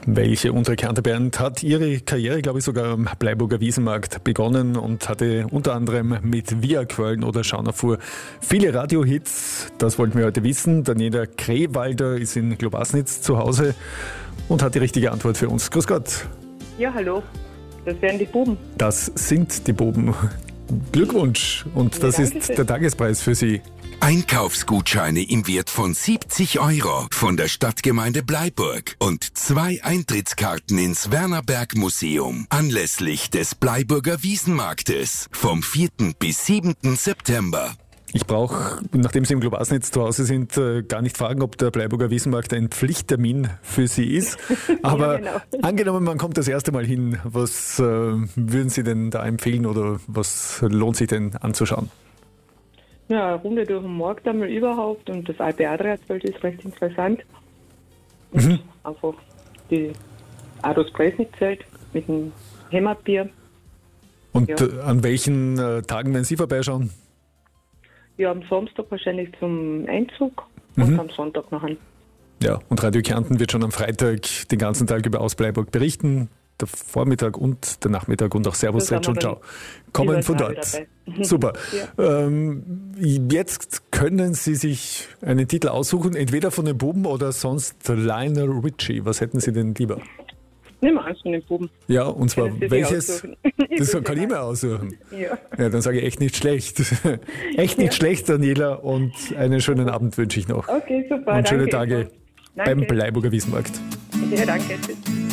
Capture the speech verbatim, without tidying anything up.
Welche unbekannte Band hat ihre Karriere, glaube ich, sogar am Bleiburger Wiesenmarkt begonnen und hatte unter anderem mit Via Quellen oder Schaunerfuhr viele Radiohits. Das wollten wir heute wissen. Daniela Krewalder ist in Globasnitz zu Hause und hat die richtige Antwort für uns. Grüß Gott. Ja, hallo. Das wären die Buben. Das sind die Buben. Glückwunsch. Und das Ja, ist der Tagespreis für Sie. Einkaufsgutscheine im Wert von siebzig Euro von der Stadtgemeinde Bleiburg und zwei Eintrittskarten ins Wernerberg Museum anlässlich des Bleiburger Wiesenmarktes vom vierten bis siebten September. Ich brauche, nachdem Sie im Globasnitz zu Hause sind, gar nicht fragen, ob der Bleiburger Wiesenmarkt ein Pflichttermin für Sie ist. Aber ja, genau. Angenommen, man kommt das erste Mal hin, was äh, würden Sie denn da empfehlen oder was lohnt sich denn anzuschauen? Ja, eine Runde durch den Markt einmal überhaupt und das Alpe Adria-Zelt ist recht interessant. Und Mhm. einfach die Aros Presnik-Zelt mit dem Hämmerbier. Und Ja. äh, an welchen äh, Tagen werden Sie vorbeischauen? Ja, am Samstag wahrscheinlich zum Einzug Mhm. und am Sonntag nachher. Ja, und Radio Kärnten wird schon am Freitag den ganzen Tag über aus Bleiburg berichten. Der Vormittag und der Nachmittag und auch Servus, Da sind seid schon wir ciao. dann Kommen über von Tage dort. dabei. Super. Ja. Ähm, jetzt können Sie sich einen Titel aussuchen, entweder von den Buben oder sonst Lionel Richie. Was hätten Sie denn lieber? Nimm mal eins von den Buben. Ja, und zwar Können Sie sich welches? aussuchen. Das Ich kann ich würde mir aussuchen. Ja. Ja, dann sage ich echt nicht schlecht. Echt nicht Ja. schlecht, Daniela, und einen schönen Abend wünsche ich noch. Okay, super. Und schöne danke. Tage beim Danke. Bleiburger Wiesenmarkt. Ja, danke. Tschüss.